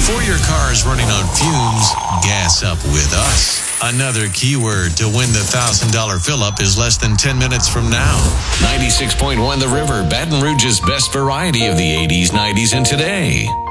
Before your car is running on fumes, gas up with us. Another keyword to win the $1,000 fill-up is less than 10 minutes from now. 96.1 The River, Baton Rouge's best variety of the 80s, 90s, and today.